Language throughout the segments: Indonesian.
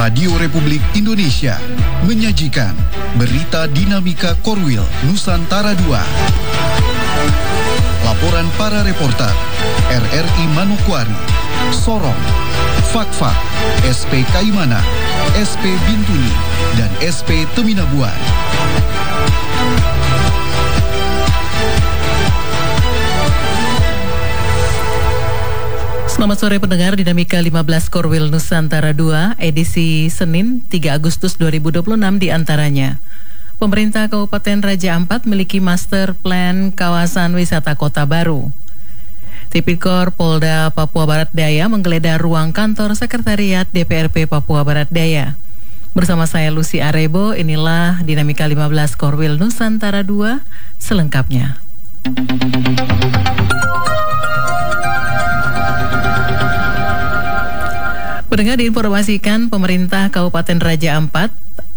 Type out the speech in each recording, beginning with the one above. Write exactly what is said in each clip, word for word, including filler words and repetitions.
Radio Republik Indonesia menyajikan berita dinamika Korwil Nusantara dua. Laporan para reporter R R I Manokwari, Sorong, Fakfak, S P Kaimana, S P Bintuni, dan S P Teminabuan. Selamat sore pendengar Dinamika lima belas Korwil Nusantara dua, edisi Senin tiga Agustus dua ribu dua puluh enam diantaranya. Pemerintah Kabupaten Raja Ampat memiliki master plan kawasan wisata Kota Baru. Tipikor Polda Papua Barat Daya menggeledah ruang kantor Sekretariat D P R P Papua Barat Daya. Bersama saya Lucy Arebo, inilah Dinamika lima belas Korwil Nusantara dua selengkapnya. Pendengar, diinformasikan pemerintah Kabupaten Raja Ampat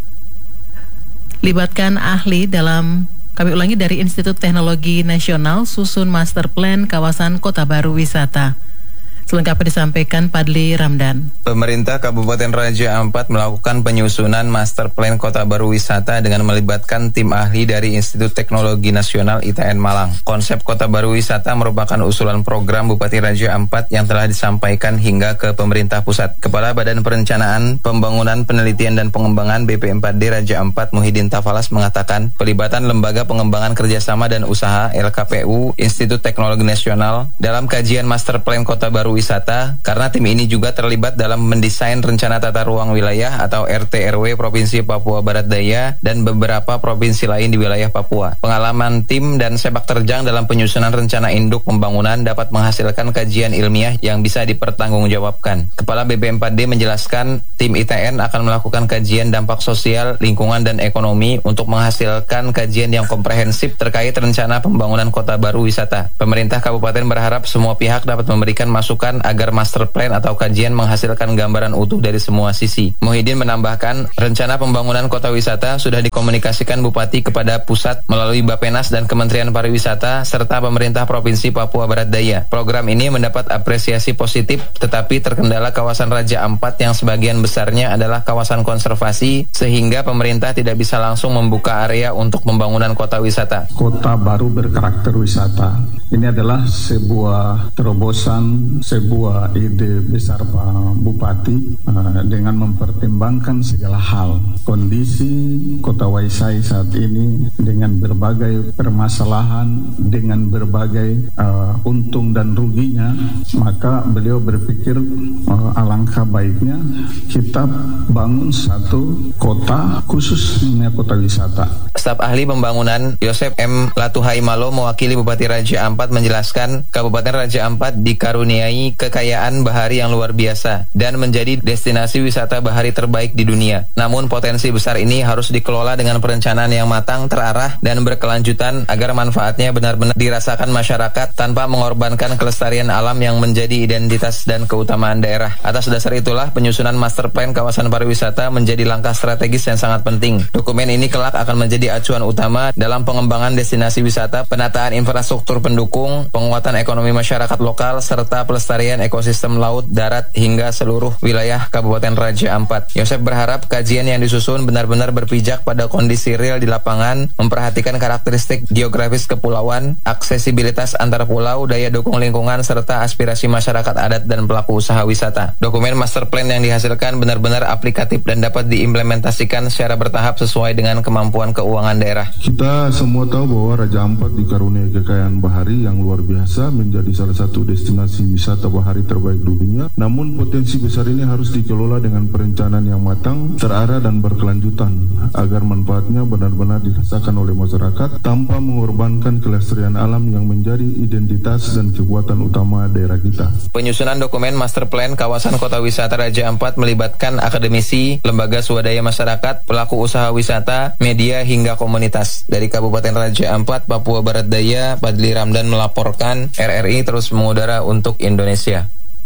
libatkan ahli dalam, kami ulangi, dari Institut Teknologi Nasional susun master plan kawasan Kota Baru Wisata. Selengkapnya disampaikan Padli Ramdan. Pemerintah Kabupaten Raja Ampat melakukan penyusunan master plan Kota Baru Wisata dengan melibatkan tim ahli dari Institut Teknologi Nasional I T N Malang. Konsep Kota Baru Wisata merupakan usulan program Bupati Raja Ampat yang telah disampaikan hingga ke pemerintah pusat. Kepala Badan Perencanaan, Pembangunan, Penelitian dan Pengembangan B P empat D Raja Ampat, Muhyiddin Tafalas, mengatakan pelibatan Lembaga Pengembangan Kerjasama dan Usaha L K P U Institut Teknologi Nasional dalam kajian master plan Kota Baru Wisata, karena tim ini juga terlibat dalam mendesain rencana tata ruang wilayah atau R T R W Provinsi Papua Barat Daya dan beberapa provinsi lain di wilayah Papua. Pengalaman tim dan sepak terjang dalam penyusunan rencana induk pembangunan dapat menghasilkan kajian ilmiah yang bisa dipertanggungjawabkan. Kepala B P empat D menjelaskan tim I T N akan melakukan kajian dampak sosial, lingkungan, dan ekonomi untuk menghasilkan kajian yang komprehensif terkait rencana pembangunan Kota Baru Wisata. Pemerintah Kabupaten berharap semua pihak dapat memberikan masukan agar master plan atau kajian menghasilkan gambaran utuh dari semua sisi. Muhyiddin menambahkan, rencana pembangunan kota wisata sudah dikomunikasikan Bupati kepada pusat melalui Bapenas dan Kementerian Pariwisata serta pemerintah Provinsi Papua Barat Daya. Program ini mendapat apresiasi positif, tetapi terkendala kawasan Raja Ampat yang sebagian besarnya adalah kawasan konservasi, sehingga pemerintah tidak bisa langsung membuka area untuk pembangunan kota wisata. Kota baru berkarakter wisata. Ini adalah sebuah terobosan, sebuah ide besar Pak Bupati uh, dengan mempertimbangkan segala hal. Kondisi Kota Waisai saat ini dengan berbagai permasalahan, dengan berbagai uh, untung dan ruginya, maka beliau berpikir uh, alangkah baiknya kita bangun satu kota khusus namanya kota wisata. Staf ahli pembangunan Yosep M. Latuhai Malo mewakili Bupati Raja Ampat menjelaskan Kabupaten Raja Ampat dikaruniai kekayaan bahari yang luar biasa dan menjadi destinasi wisata bahari terbaik di dunia. Namun potensi besar ini harus dikelola dengan perencanaan yang matang, terarah, dan berkelanjutan agar manfaatnya benar-benar dirasakan masyarakat tanpa mengorbankan kelestarian alam yang menjadi identitas dan keutamaan daerah. Atas dasar itulah penyusunan master plan kawasan pariwisata menjadi langkah strategis yang sangat penting. Dokumen ini kelak akan menjadi acuan utama dalam pengembangan destinasi wisata, penataan infrastruktur pendukung, penguatan ekonomi masyarakat lokal, serta pelestarian ekosistem laut, darat, hingga seluruh wilayah Kabupaten Raja Ampat. Yosep berharap kajian yang disusun benar-benar berpijak pada kondisi real di lapangan, memperhatikan karakteristik geografis kepulauan, aksesibilitas antar pulau, daya dukung lingkungan, serta aspirasi masyarakat adat dan pelaku usaha wisata. Dokumen master plan yang dihasilkan benar-benar aplikatif dan dapat diimplementasikan secara bertahap sesuai dengan kemampuan keuangan daerah. Kita semua tahu bahwa Raja Ampat dikaruniai kekayaan bahari yang luar biasa, menjadi salah satu destinasi wisata bahari terbaik dunia. Namun potensi besar ini harus dikelola dengan perencanaan yang matang, terarah, dan berkelanjutan agar manfaatnya benar-benar dirasakan oleh masyarakat tanpa mengorbankan kelestarian alam yang menjadi identitas dan kekuatan utama daerah kita. Penyusunan dokumen master plan kawasan kota wisata Raja Ampat melibatkan akademisi, lembaga swadaya masyarakat, pelaku usaha wisata, media, hingga komunitas. Dari Kabupaten Raja Ampat, Papua Barat Daya, Padli Ramdan melaporkan. R R I terus mengudara untuk Indonesia.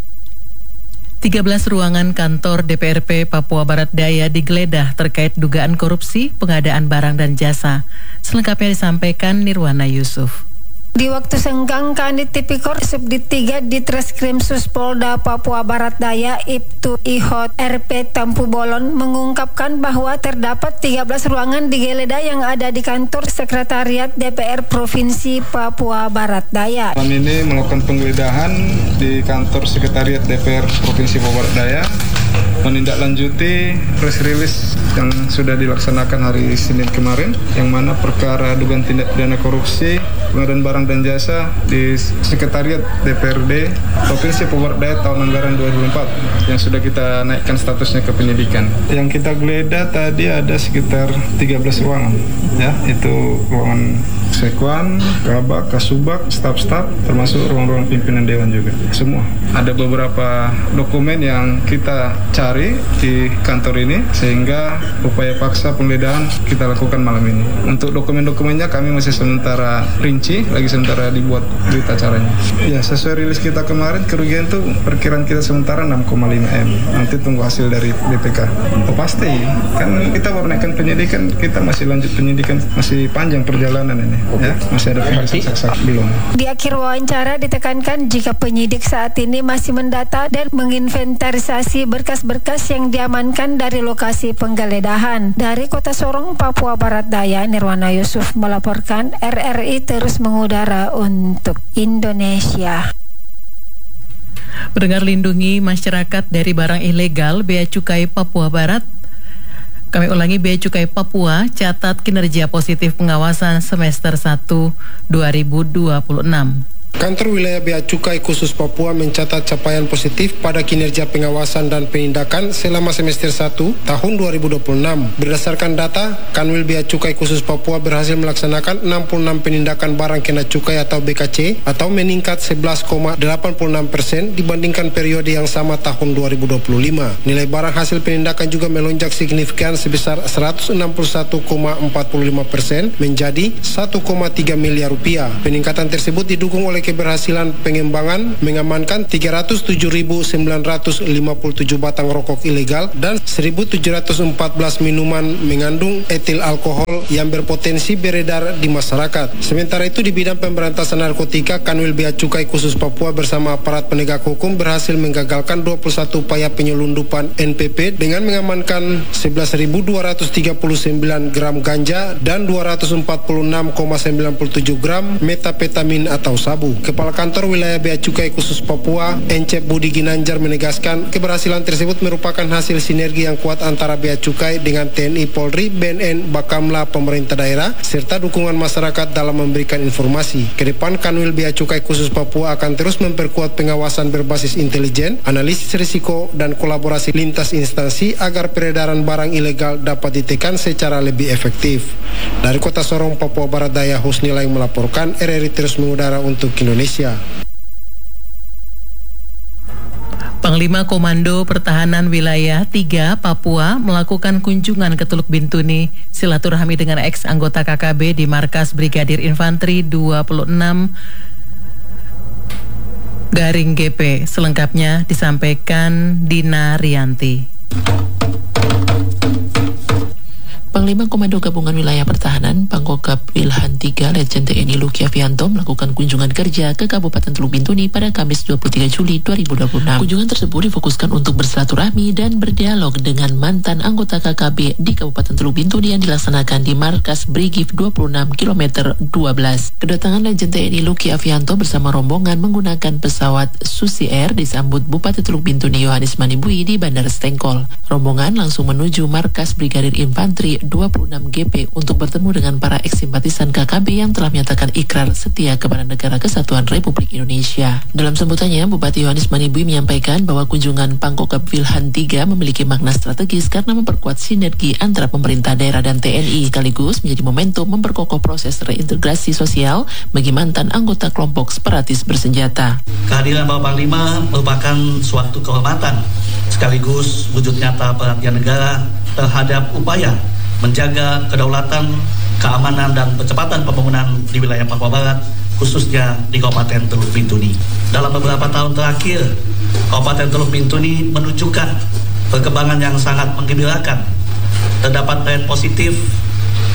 tiga belas ruangan kantor D P R P Papua Barat Daya digeledah terkait dugaan korupsi pengadaan barang dan jasa. Selengkapnya disampaikan Nirwana Yusuf. Di waktu senggang, Kanit Tipikor Subdit tiga Ditreskrim Suspolda Papua Barat Daya Ibtu Ihot R P Tampu Bolon mengungkapkan bahwa terdapat tiga belas ruangan digeledah yang ada di kantor Sekretariat D P R Provinsi Papua Barat Daya. Malam ini melakukan penggeledahan di kantor Sekretariat D P R Provinsi Papua Barat Daya, menindaklanjuti press release yang sudah dilaksanakan hari Senin kemarin, yang mana perkara dugaan tindak pidana korupsi pengadaan barang dan jasa di Sekretariat D P R D Provinsi Papua Barat Daya tahun anggaran dua ribu empat yang sudah kita naikkan statusnya ke penyidikan. Yang kita geledah tadi ada sekitar tiga belas ruangan, ya, itu ruangan Sekwan, Kabak, Kasubag, staf-staf, termasuk ruang-ruang pimpinan dewan juga. Semua. Ada beberapa dokumen yang kita cari di kantor ini, sehingga upaya paksa penggeledahan kita lakukan malam ini. Untuk dokumen-dokumennya kami masih sementara rinci, lagi sementara dibuat berita acaranya. Ya, sesuai rilis kita kemarin, kerugian itu perkiraan kita sementara enam koma lima M. Nanti tunggu hasil dari B P K. Oh, pasti, kan kita baru naikkan penyidikan, kita masih lanjut penyidikan, masih panjang perjalanan ini. Ya, masih ada saksi-saksi belum. Di akhir wawancara ditekankan jika penyidik saat ini masih mendata dan menginventarisasi berkas-berkas yang diamankan dari lokasi penggeledahan. Dari Kota Sorong, Papua Barat Daya, Nirwana Yusuf melaporkan. R R I terus mengudara untuk Indonesia. Pendengar, lindungi masyarakat dari barang ilegal. Bea Cukai Papua Barat, kami ulangi, Bea Cukai Papua catat kinerja positif pengawasan semester satu dua ribu dua puluh enam. Kantor Wilayah Bea Cukai Khusus Papua mencatat capaian positif pada kinerja pengawasan dan penindakan selama semester satu tahun dua ribu dua puluh enam. Berdasarkan data, Kanwil Bea Cukai Khusus Papua berhasil melaksanakan enam puluh enam penindakan barang kena cukai atau B K C atau meningkat sebelas koma delapan puluh enam persen dibandingkan periode yang sama tahun dua ribu dua puluh lima. Nilai barang hasil penindakan juga melonjak signifikan sebesar seratus enam puluh satu koma empat puluh lima persen menjadi satu koma tiga miliar rupiah. Peningkatan tersebut didukung oleh keberhasilan pengembangan mengamankan tiga ratus tujuh ribu sembilan ratus lima puluh tujuh batang rokok ilegal dan seribu tujuh ratus empat belas minuman mengandung etil alkohol yang berpotensi beredar di masyarakat. Sementara itu, di bidang pemberantasan narkotika, Kanwil Bea Cukai Khusus Papua bersama aparat penegak hukum berhasil menggagalkan dua puluh satu upaya penyelundupan N P P dengan mengamankan sebelas ribu dua ratus tiga puluh sembilan gram ganja dan dua ratus empat puluh enam koma sembilan tujuh gram metapetamin atau sabu. Kepala Kantor Wilayah Bea Cukai Khusus Papua, Encep Budi Ginanjar, menegaskan keberhasilan tersebut merupakan hasil sinergi yang kuat antara Bea Cukai dengan T N I, Polri, B N N, Bakamla, pemerintah daerah, serta dukungan masyarakat dalam memberikan informasi. Kedepan, Kanwil Bea Cukai Khusus Papua akan terus memperkuat pengawasan berbasis intelijen, analisis risiko, dan kolaborasi lintas instansi agar peredaran barang ilegal dapat ditekan secara lebih efektif. Dari Kota Sorong, Papua Barat Daya, Husnila yang melaporkan. R R I terus mengudara untuk Indonesia. Panglima Komando Pertahanan Wilayah tiga Papua melakukan kunjungan ke Teluk Bintuni, silaturahmi dengan ex anggota K K B di Markas Brigadir Infanteri dua puluh enam Garing G P. Selengkapnya disampaikan Dina Rianti. Panglima Komando Gabungan Wilayah Pertahanan Pangkogab Wilhan tiga Letjen T N I Luki Avianto melakukan kunjungan kerja ke Kabupaten Teluk Bintuni pada Kamis dua puluh tiga Juli dua ribu dua puluh enam. Kunjungan tersebut difokuskan untuk bersilaturahmi dan berdialog dengan mantan anggota K K B di Kabupaten Teluk Bintuni yang dilaksanakan di Markas Brigif dua puluh enam kilometer dua belas. Kedatangan Letjen T N I Luki Avianto bersama rombongan menggunakan pesawat Susi Air disambut Bupati Teluk Bintuni Yohanes Manibui di Bandara Stengkol. Rombongan langsung menuju Markas Brigadir Infanteri dua puluh enam G P untuk bertemu dengan para ekssimpatisan K K B yang telah menyatakan ikrar setia kepada Negara Kesatuan Republik Indonesia. Dalam sambutannya, Bupati Yohanes Manibui menyampaikan bahwa kunjungan Pangkogab Wilhan tiga memiliki makna strategis karena memperkuat sinergi antara pemerintah daerah dan T N I, sekaligus menjadi momentum memperkokoh proses reintegrasi sosial bagi mantan anggota kelompok separatis bersenjata. Kehadiran Bapak Panglima merupakan suatu kehormatan sekaligus wujud nyata perhatian negara terhadap upaya menjaga kedaulatan, keamanan, dan percepatan pembangunan di wilayah Papua Barat, khususnya di Kabupaten Teluk Bintuni. Dalam beberapa tahun terakhir, Kabupaten Teluk Bintuni menunjukkan perkembangan yang sangat menggembirakan. Terdapat tren positif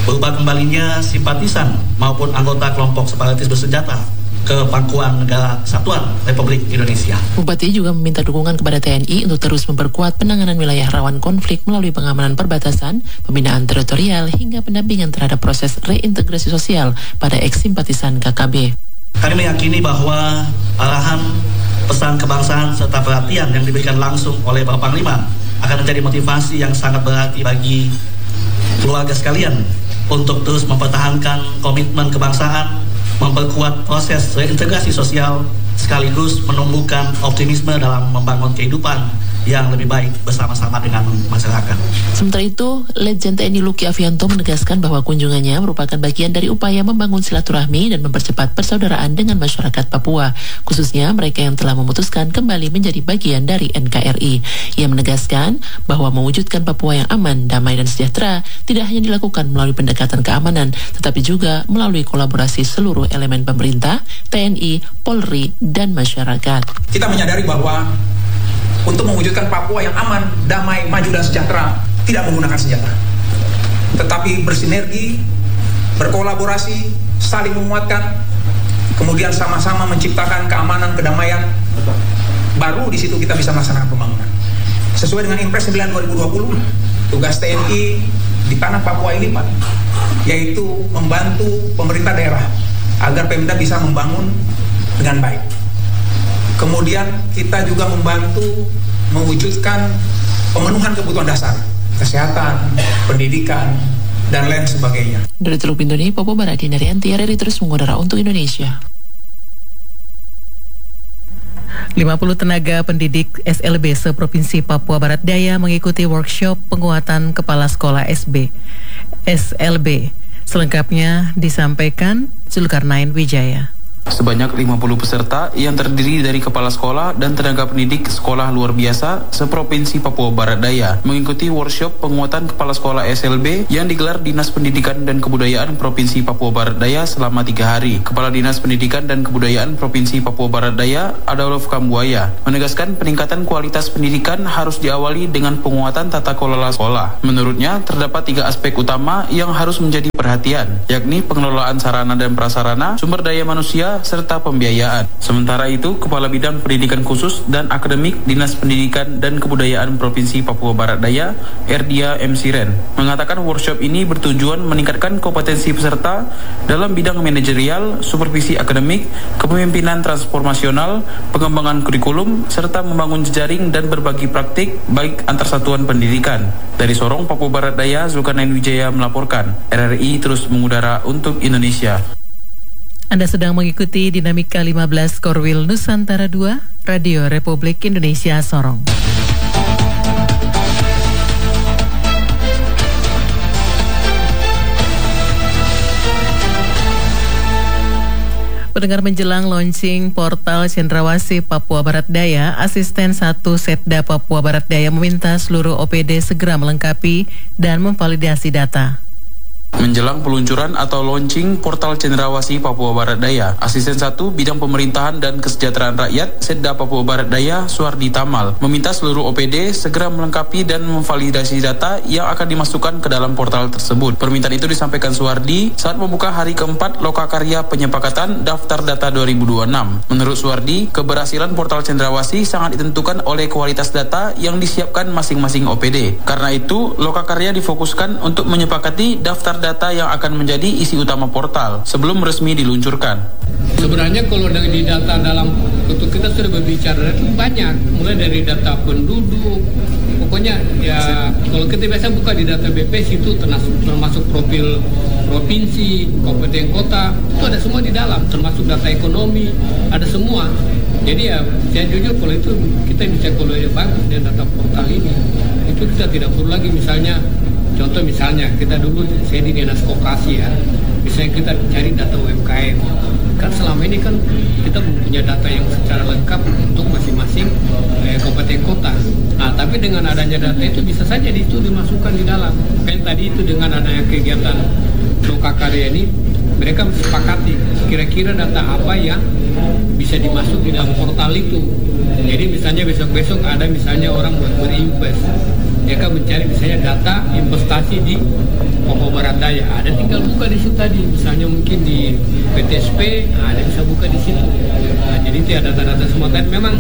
berupa kembalinya simpatisan maupun anggota kelompok separatis bersenjata ke pangkuan negara kesatuan Republik Indonesia. Bupati juga meminta dukungan kepada T N I untuk terus memperkuat penanganan wilayah rawan konflik melalui pengamanan perbatasan, pembinaan teritorial, hingga pendampingan terhadap proses reintegrasi sosial pada eks-simpatisan K K B. Kami meyakini bahwa arahan pesan kebangsaan serta perhatian yang diberikan langsung oleh Bapak Panglima akan menjadi motivasi yang sangat berarti bagi keluarga sekalian untuk terus mempertahankan komitmen kebangsaan, memperkuat proses reintegrasi sosial, sekaligus menumbuhkan optimisme dalam membangun kehidupan yang lebih baik bersama-sama dengan masyarakat. Sementara itu, Letjen T N I Luki Avianto menegaskan bahwa kunjungannya merupakan bagian dari upaya membangun silaturahmi dan mempercepat persaudaraan dengan masyarakat Papua, khususnya mereka yang telah memutuskan kembali menjadi bagian dari N K R I. Ia menegaskan bahwa mewujudkan Papua yang aman, damai, dan sejahtera tidak hanya dilakukan melalui pendekatan keamanan, tetapi juga melalui kolaborasi seluruh elemen pemerintah, T N I, Polri, dan masyarakat. Kita menyadari bahwa untuk mewujudkan Papua yang aman, damai, maju, dan sejahtera tidak menggunakan senjata, tetapi bersinergi, berkolaborasi, saling menguatkan, kemudian sama-sama menciptakan keamanan, kedamaian. Baru di situ kita bisa melaksanakan pembangunan. Sesuai dengan Impres sembilan dua ribu dua puluh, tugas T N I di tanah Papua ini, Pak, yaitu membantu pemerintah daerah agar Pemda bisa membangun dengan baik. Kemudian kita juga membantu mewujudkan pemenuhan kebutuhan dasar, kesehatan, pendidikan, dan lain sebagainya. Dari Teluk Bintuni, Papua Barat, Dinarianti, R R I terus mengudara untuk Indonesia. lima puluh tenaga pendidik S L B se-Provinsi Papua Barat Daya mengikuti workshop penguatan kepala sekolah S B S L B. Selengkapnya disampaikan Zulkarnain Wijaya. Sebanyak lima puluh peserta yang terdiri dari kepala sekolah dan tenaga pendidik sekolah luar biasa se-Provinsi Papua Barat Daya mengikuti workshop penguatan kepala sekolah S L B yang digelar Dinas Pendidikan dan Kebudayaan Provinsi Papua Barat Daya selama tiga hari. Kepala Dinas Pendidikan dan Kebudayaan Provinsi Papua Barat Daya, Adolf Kambuaya, menegaskan peningkatan kualitas pendidikan harus diawali dengan penguatan tata kelola sekolah. Menurutnya, terdapat tiga aspek utama yang harus menjadi perhatian, yakni pengelolaan sarana dan prasarana, sumber daya manusia, serta pembiayaan. Sementara itu, Kepala Bidang Pendidikan Khusus dan Akademik Dinas Pendidikan dan Kebudayaan Provinsi Papua Barat Daya, Erdia M. Siren, mengatakan workshop ini bertujuan meningkatkan kompetensi peserta dalam bidang manajerial, supervisi akademik, kepemimpinan transformasional, pengembangan kurikulum, serta membangun jejaring dan berbagi praktik baik antar satuan pendidikan. Dari Sorong, Papua Barat Daya, Zulkarnain Wijaya melaporkan. R R I terus mengudara untuk Indonesia. Anda sedang mengikuti Dinamika lima belas Korwil Nusantara dua, Radio Republik Indonesia Sorong. Pendengar, menjelang launching portal Cendrawasih Papua Barat Daya, Asisten satu Setda Papua Barat Daya meminta seluruh O P D segera melengkapi dan memvalidasi data. Menjelang peluncuran atau launching portal Cendrawasih Papua Barat Daya, Asisten satu Bidang Pemerintahan dan Kesejahteraan Rakyat Setda Papua Barat Daya, Suardi Tamal, meminta seluruh O P D segera melengkapi dan memvalidasi data yang akan dimasukkan ke dalam portal tersebut. Permintaan itu disampaikan Suardi saat membuka hari keempat Lokakarya Penyepakatan Daftar Data dua ribu dua puluh enam. Menurut Suardi, keberhasilan portal Cendrawasih sangat ditentukan oleh kualitas data yang disiapkan masing-masing O P D. Karena itu, Lokakarya difokuskan untuk menyepakati daftar data yang akan menjadi isi utama portal sebelum resmi diluncurkan. Sebenarnya kalau di data dalam untuk kita sudah berbicara itu banyak, mulai dari data penduduk, pokoknya ya kalau kita biasa buka di data B P S itu termasuk, termasuk profil provinsi, kabupaten kota, itu ada semua di dalam, termasuk data ekonomi, ada semua. Jadi ya saya jujur kalau itu kita bisa kalau ya bagus dengan data portal ini, itu kita tidak perlu lagi misalnya. Contoh misalnya kita dulu saya di Dinas Koperasi ya, misalnya kita cari data U M K M, kan selama ini kan kita punya data yang secara lengkap untuk masing-masing eh, kabupaten kota. Nah tapi dengan adanya data itu bisa saja itu dimasukkan di dalam. Kayak tadi itu dengan adanya kegiatan Lokakarya ini, mereka sepakati kira-kira data apa yang bisa dimasuk di dalam portal itu. Jadi misalnya besok-besok ada misalnya orang buat berinvest. mereka mencari misalnya data investasi di Papua Barat Daya. Ada tinggal buka di situ tadi, misalnya mungkin di P T S P, nah, ada bisa buka di situ. Nah, jadi itu ya data-data semua. Dan memang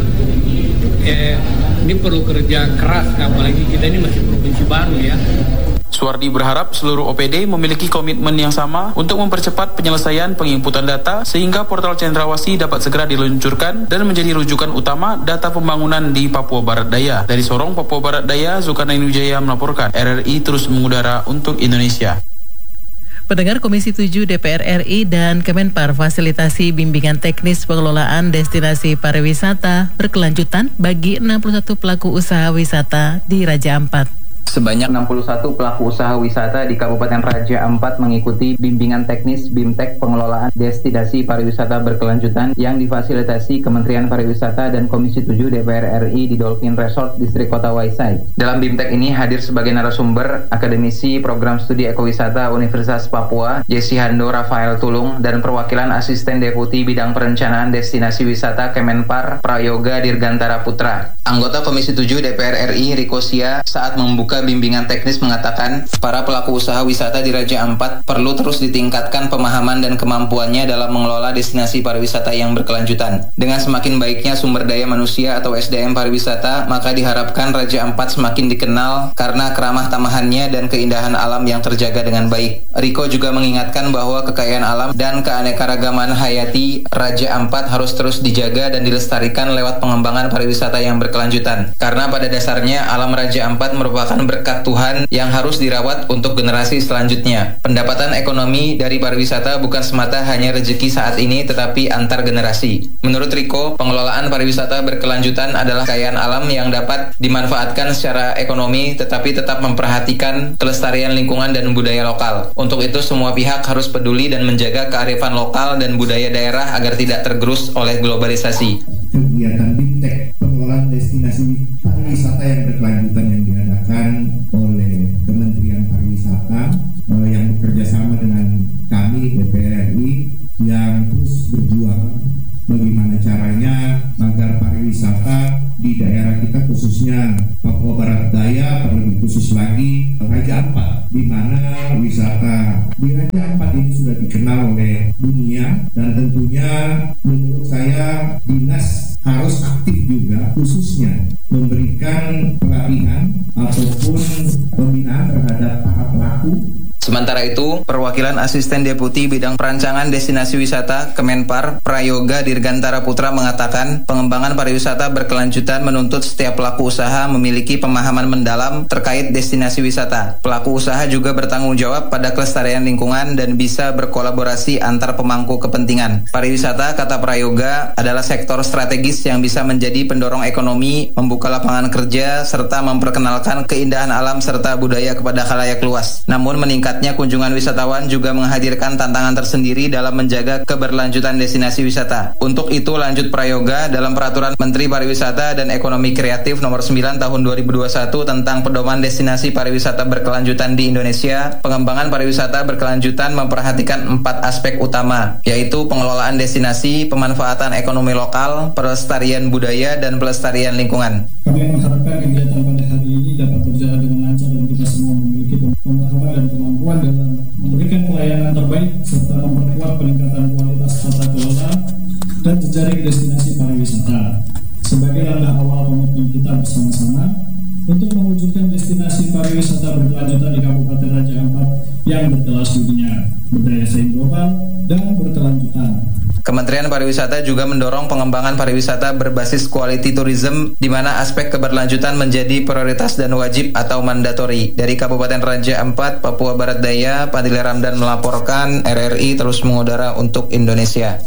eh, ini perlu kerja keras, apalagi kita ini masih provinsi baru ya. Suwardi berharap seluruh O P D memiliki komitmen yang sama untuk mempercepat penyelesaian penginputan data sehingga portal Cendrawasih dapat segera diluncurkan dan menjadi rujukan utama data pembangunan di Papua Barat Daya. Dari Sorong, Papua Barat Daya, Zulkarnain Wijaya melaporkan. R R I terus mengudara untuk Indonesia. Pendengar, Komisi tujuh D P R R I dan Kemenpar fasilitasi bimbingan teknis pengelolaan destinasi pariwisata berkelanjutan bagi enam puluh satu pelaku usaha wisata di Raja Ampat. Sebanyak enam puluh satu pelaku usaha wisata di Kabupaten Raja Ampat mengikuti bimbingan teknis BIMTEK pengelolaan destinasi pariwisata berkelanjutan yang difasilitasi Kementerian Pariwisata dan Komisi tujuh D P R R I di Dolphin Resort Distrik Kota Waisai. Dalam BIMTEK ini hadir sebagai narasumber akademisi program studi ekowisata Universitas Papua, Jesse Hando Rafael Tulung, dan perwakilan asisten deputi bidang perencanaan destinasi wisata Kemenpar Prayoga Dirgantara Putra. Anggota Komisi tujuh D P R R I Riko Sia saat membuka bimbingan teknis mengatakan para pelaku usaha wisata di Raja Ampat perlu terus ditingkatkan pemahaman dan kemampuannya dalam mengelola destinasi pariwisata yang berkelanjutan. Dengan semakin baiknya sumber daya manusia atau S D M pariwisata, maka diharapkan Raja Ampat semakin dikenal karena keramah tamahannya dan keindahan alam yang terjaga dengan baik. Riko juga mengingatkan bahwa kekayaan alam dan keanekaragaman hayati Raja Ampat harus terus dijaga dan dilestarikan lewat pengembangan pariwisata yang berkelanjutan. Karena pada dasarnya alam Raja Ampat merupakan berkat Tuhan yang harus dirawat untuk generasi selanjutnya. Pendapatan ekonomi dari pariwisata bukan semata hanya rezeki saat ini, tetapi antar generasi. Menurut Riko, pengelolaan pariwisata berkelanjutan adalah kekayaan alam yang dapat dimanfaatkan secara ekonomi, tetapi tetap memperhatikan kelestarian lingkungan dan budaya lokal. Untuk itu, semua pihak harus peduli dan menjaga kearifan lokal dan budaya daerah agar tidak tergerus oleh globalisasi. Kegiatan BIMTEK pengelolaan destinasi pariwisata yang berkelanjutan yang diadakan oleh Kementerian Pariwisata eh, yang bekerja sama dengan kami D P R R I yang terus berjuang bagaimana caranya agar pariwisata di daerah kita khususnya Papua Barat Daya, terlebih khusus lagi Raja Ampat, di mana wisata di Raja Ampat ini sudah dikenal oleh dunia, dan tentunya menurut saya dinas harus aktif juga khususnya memberikan pelatihan ataupun pembinaan terhadap para pelaku. Sementara itu, perwakilan asisten deputi bidang perancangan destinasi wisata Kemenpar Prayoga Dirgantara Putra mengatakan pengembangan pariwisata berkelanjutan menuntut setiap pelaku usaha memiliki pemahaman mendalam terkait destinasi wisata. Pelaku usaha juga bertanggung jawab pada kelestarian lingkungan dan bisa berkolaborasi antar pemangku kepentingan. Pariwisata, kata Prayoga, adalah sektor strategis yang bisa menjadi pendorong ekonomi, membuka lapangan kerja, serta memperkenalkan keindahan alam serta budaya kepada khalayak luas. Namun meningkat Meningkatnya kunjungan wisatawan juga menghadirkan tantangan tersendiri dalam menjaga keberlanjutan destinasi wisata. Untuk itu, lanjut Prayoga, dalam Peraturan Menteri Pariwisata dan Ekonomi Kreatif Nomor sembilan Tahun dua ribu dua puluh satu tentang pedoman destinasi pariwisata berkelanjutan di Indonesia, pengembangan pariwisata berkelanjutan memperhatikan empat aspek utama, yaitu pengelolaan destinasi, pemanfaatan ekonomi lokal, pelestarian budaya, dan pelestarian lingkungan. Kami mengharapkan kegiatan pada hari ini dapat berjalan dengan lancar dan kita semua memiliki pemahaman dan kemampuan dalam memberikan pelayanan terbaik serta memperkuat peningkatan kualitas tata kelola dan jejaring destinasi pariwisata sebagai langkah awal komitmen kita bersama-sama untuk mewujudkan destinasi pariwisata berkelanjutan di Kabupaten Raja Ampat yang berkelas dunia, berdaya saing global, dan berkelanjutan. Kementerian Pariwisata juga mendorong pengembangan pariwisata berbasis quality tourism, di mana aspek keberlanjutan menjadi prioritas dan wajib atau mandatori. Dari Kabupaten Raja Ampat, Papua Barat Daya, Padile Ramdan melaporkan. R R I terus mengudara untuk Indonesia.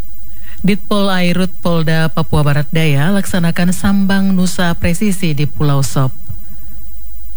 Ditpol Airut Polda Papua Barat Daya laksanakan sambang nusa presisi di Pulau Sop.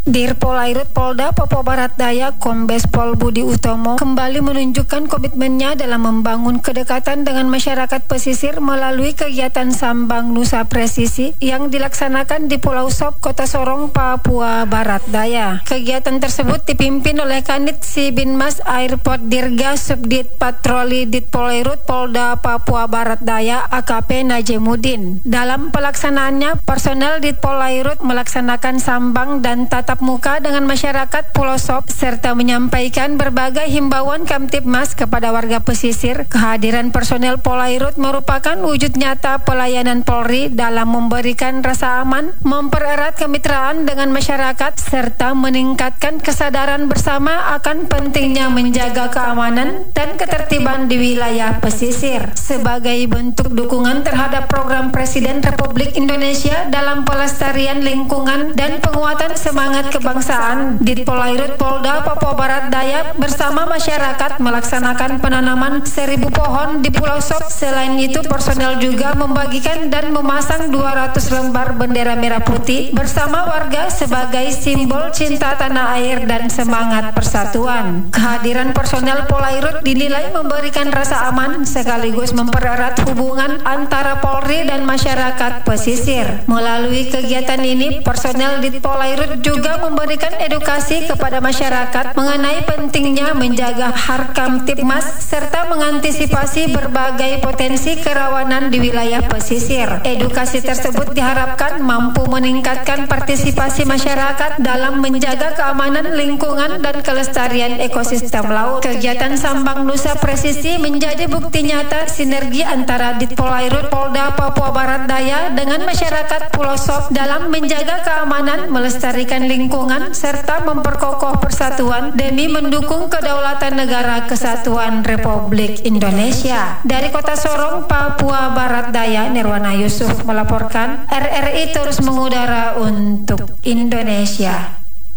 Dirpolairut Polda Papua Barat Daya Kombes Pol Budi Utomo kembali menunjukkan komitmennya dalam membangun kedekatan dengan masyarakat pesisir melalui kegiatan Sambang Nusa Presisi yang dilaksanakan di Pulau Sop, Kota Sorong, Papua Barat Daya. Kegiatan tersebut dipimpin oleh Kanit Sibinmas Airport Dirga Subdit Patroli Ditpolairut Polda Papua Barat Daya A K P Najimuddin. Dalam pelaksanaannya, personel Ditpolairut melaksanakan sambang dan tatap muka dengan masyarakat Pulau Sop serta menyampaikan berbagai himbauan Kamtibmas kepada warga pesisir. Kehadiran personel Polairut merupakan wujud nyata pelayanan Polri dalam memberikan rasa aman, mempererat kemitraan dengan masyarakat serta meningkatkan kesadaran bersama akan pentingnya menjaga keamanan dan ketertiban di wilayah pesisir. Sebagai bentuk dukungan terhadap program Presiden Republik Indonesia dalam pelestarian lingkungan dan penguatan semangat kebangsaan, Ditpolairut Polda Papua Barat Daya bersama masyarakat melaksanakan penanaman seribu pohon di Pulau Sop. Selain itu, personel juga membagikan dan memasang dua ratus lembar bendera merah putih bersama warga sebagai simbol cinta tanah air dan semangat persatuan. Kehadiran personel Polairut dinilai memberikan rasa aman sekaligus mempererat hubungan antara Polri dan masyarakat pesisir. Melalui kegiatan ini, personel Ditpolairut juga memberikan edukasi kepada masyarakat mengenai pentingnya menjaga Harkam Tipmas serta mengantisipasi berbagai potensi kerawanan di wilayah pesisir. Edukasi tersebut diharapkan mampu meningkatkan partisipasi masyarakat dalam menjaga keamanan lingkungan dan kelestarian ekosistem laut. Kegiatan Sambang Nusa Presisi menjadi bukti nyata sinergi antara Ditpolairut Polda Papua Barat Daya dengan masyarakat Pulau Sop dalam menjaga keamanan, melestarikan lingkungan serta memperkokoh persatuan demi mendukung kedaulatan negara kesatuan Republik Indonesia. Dari Kota Sorong, Papua Barat Daya, Nirwana Yusuf melaporkan. R R I terus mengudara untuk Indonesia.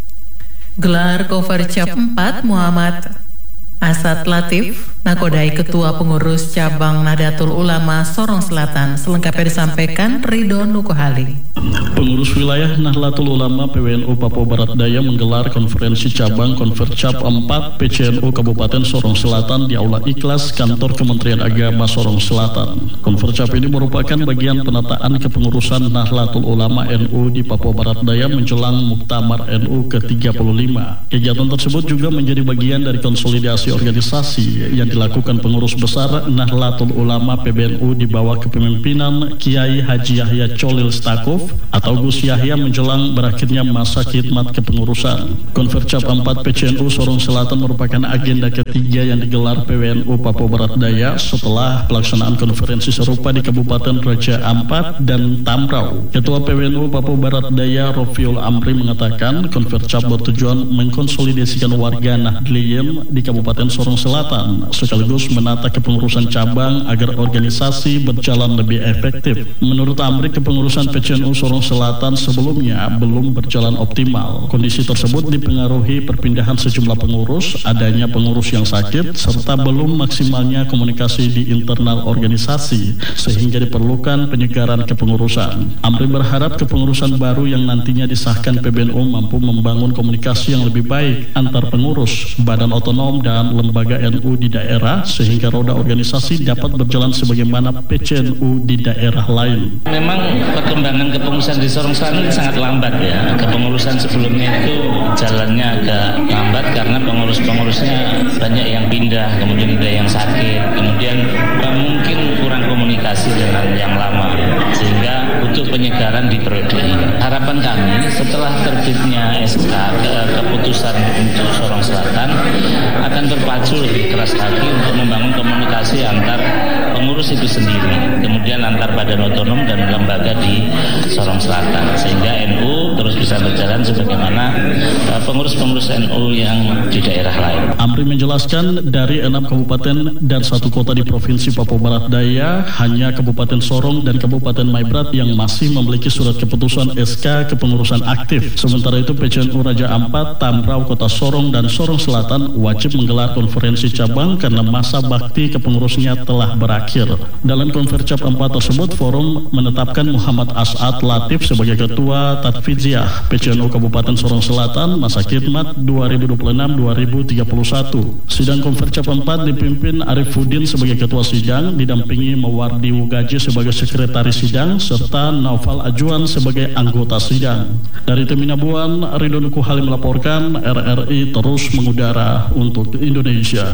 Gelar Kovercap empat Muhammad Asad Latif, nakodai Ketua Pengurus Cabang Nahdlatul Ulama Sorong Selatan. Selengkapnya disampaikan Ridho Nukohali. Pengurus Wilayah Nahdlatul Ulama P W N U Papua Barat Daya menggelar konferensi cabang Konvercap empat P C N U Kabupaten Sorong Selatan di Aula Ikhlas Kantor Kementerian Agama Sorong Selatan. Konvercap ini merupakan bagian penataan kepengurusan Nahdlatul Ulama N U di Papua Barat Daya menjelang Muktamar N U ke tiga puluh lima. Kegiatan tersebut juga menjadi bagian dari konsolidasi organisasi yang dilakukan pengurus besar Nahdlatul Ulama P B N U di bawah kepemimpinan Kiai Haji Yahya Cholil Stakuf atau Gus Yahya menjelang berakhirnya masa khidmat kepengurusan. Konvercap empat P C N U Sorong Selatan merupakan agenda ketiga yang digelar P W N U Papua Barat Daya setelah pelaksanaan konferensi serupa di Kabupaten Raja Ampat dan Tamrau. Ketua P W N U Papua Barat Daya Rofiul Amri mengatakan konvercap bertujuan mengkonsolidasikan warga Nahdliyin di Kabupaten Sorong Selatan sekaligus menata kepengurusan cabang agar organisasi berjalan lebih efektif. Menurut Amri, kepengurusan P C N U Sorong Selatan sebelumnya belum berjalan optimal. Kondisi tersebut dipengaruhi perpindahan sejumlah pengurus, adanya pengurus yang sakit, serta belum maksimalnya komunikasi di internal organisasi sehingga diperlukan penyegaran kepengurusan. Amri berharap kepengurusan baru yang nantinya disahkan P B N U mampu membangun komunikasi yang lebih baik antar pengurus, badan otonom dan lembaga N U di daerah sehingga roda organisasi dapat berjalan sebagaimana P C N U di daerah lain. Memang perkembangan kepengurusan di Sorong Selatan ini sangat lambat ya. Kepengurusan sebelumnya itu jalannya agak lambat karena pengurus-pengurusnya banyak yang pindah, kemudian ada yang sakit, kemudian mungkin kurang komunikasi dengan yang lama sehingga butuh penyegaran di periode ini. Harapan kami setelah terbitnya S K ke, keputusan untuk Sorong Selatan akan berpacu lebih keras lagi untuk membangun komunikasi antar pengurus itu sendiri, kemudian antar badan otonom dan lembaga di Sorong Selatan sehingga N U terus bisa berjalan sebagaimana pengurus-pengurus N U yang di daerah lain. Amri menjelaskan dari enam kabupaten dan satu kota di Provinsi Papua Barat Daya, hanya Kabupaten Sorong dan Kabupaten Maibrat yang masih memiliki surat keputusan S K kepengurusan aktif. Sementara itu P C N U Raja Ampat, Tamrau, Kota Sorong dan Sorong Selatan wajib menggelar konferensi cabang karena masa bakti kepengurusnya telah berakhir. Dalam konvercap empat tersebut, forum menetapkan Muhammad Asad Latif sebagai Ketua Tatfiziah P C N U Kabupaten Sorong Selatan masa khidmat dua ribu dua puluh enam sampai dua ribu tiga puluh satu. Sidang Konfercap empat dipimpin Arifuddin sebagai ketua sidang, didampingi Mawardi Wugaji sebagai sekretaris sidang, serta Naufal Ajuan sebagai anggota sidang. Dari Teminabuan, Ridwan Kuhali melaporkan, R R I terus mengudara untuk Indonesia.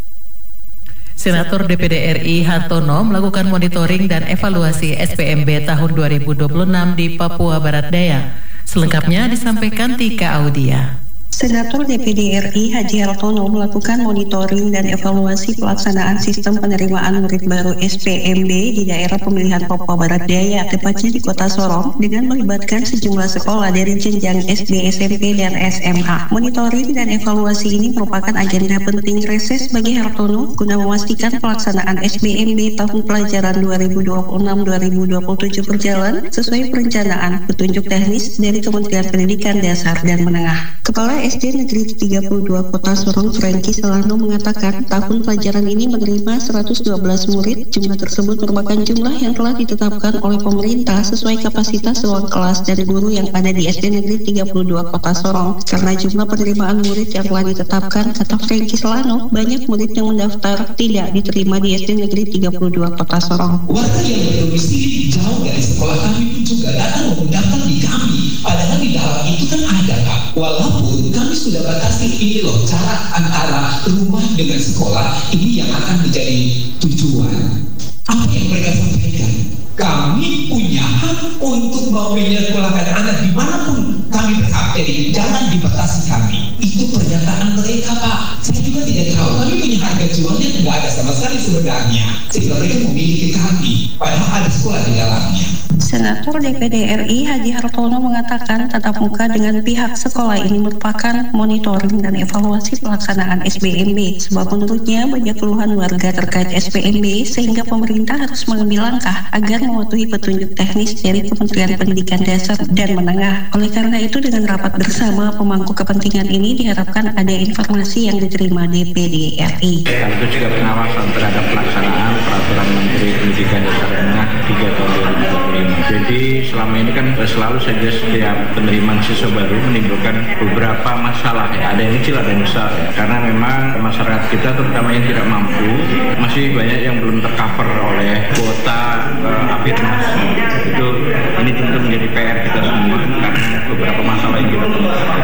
Senator D P D R I Hartono melakukan monitoring dan evaluasi S P M B tahun dua ribu dua puluh enam di Papua Barat Daya. Selengkapnya disampaikan Tika Audia. Senator D P D R I Haji Hartono melakukan monitoring dan evaluasi pelaksanaan sistem penerimaan murid baru S P M B di daerah pemilihan Papua Barat Daya, tepatnya di Kota Sorong, dengan melibatkan sejumlah sekolah dari jenjang S D, S M P, dan S M A. Monitoring dan evaluasi ini merupakan agenda penting reses bagi Hartono guna memastikan pelaksanaan S B M B tahun pelajaran dua ribu dua puluh enam dua ribu dua puluh tujuh berjalan sesuai perencanaan petunjuk teknis dari Kementerian Pendidikan Dasar dan Menengah. Kepala S D Negeri tiga puluh dua Kota Sorong, Franky Selano, mengatakan tahun pelajaran ini menerima seratus dua belas murid. Jumlah tersebut merupakan jumlah yang telah ditetapkan oleh pemerintah sesuai kapasitas ruang kelas dan guru yang ada di S D Negeri tiga puluh dua Kota Sorong. Karena jumlah penerimaan murid yang telah ditetapkan, kata Franky Selano, banyak murid yang mendaftar tidak diterima di S D Negeri tiga puluh dua Kota Sorong. Warga yang berdomisili jauh dari sekolah kami pun juga datang mendaftar di kami. Padahal di dalam itu kan ada, Kak. Walaupun kami sudah batasi ini loh cara antara rumah dengan sekolah ini yang akan menjadi tujuan. Apa yang mereka sampaikan? Kami punya hak untuk mau menyekolahkan anak dimanapun kami berhak, jadi jangan dibatasi kami. Itu pernyataan mereka, Pak. Saya juga tidak tahu. Kami punya harga jualnya tidak ada sama sekali sebenarnya. Sehingga mereka memiliki kami, padahal ada sekolah di dalamnya. Senator D P D R I Haji Hartono mengatakan tatap muka dengan pihak sekolah ini merupakan monitoring dan evaluasi pelaksanaan S B M B, sebab menurutnya banyak keluhan warga terkait S B M B sehingga pemerintah harus mengambil langkah agar mematuhi petunjuk teknis dari Kementerian Pendidikan Dasar dan Menengah. Oleh karena itu, dengan rapat bersama pemangku kepentingan ini diharapkan ada informasi yang diterima D P D R I. Itu juga pengawasan terhadap pelaksanaan Peraturan Menteri Pendidikan Dasar dan Menengah tiga tahun dua ribu dua puluh lima. Jadi selama ini kan selalu saja setiap penerimaan siswa baru menimbulkan beberapa masalah ya, ada yang kecil ada yang besar ya. Karena memang masyarakat kita terutama yang tidak mampu masih banyak yang belum tercover oleh kuota uh, afirmasi. Itu ini tentu menjadi P R kita semua karena beberapa masalah yang kita temukan.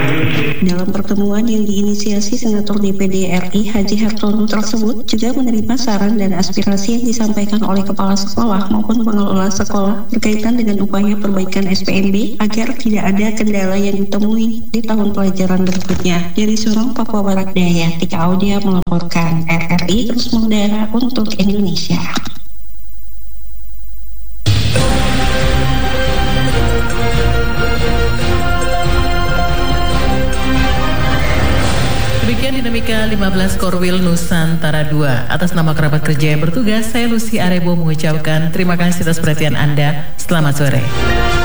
Dalam pertemuan yang diinisiasi Senator D P D R I Haji Hartono tersebut juga menerima saran dan aspirasi yang disampaikan oleh kepala sekolah maupun pengelola sekolah berkaitan dengan upaya perbaikan S P M B agar tidak ada kendala yang ditemui di tahun pelajaran berikutnya. Dari Sorong, Papua Barat Daya, Tika Audia melaporkan. R R I terus mengudara untuk Indonesia. Demikian dinamika lima belas Korwil Nusantara dua. Atas nama kerabat kerja yang bertugas, saya Lucy Arebo mengucapkan terima kasih atas perhatian Anda. Selamat sore.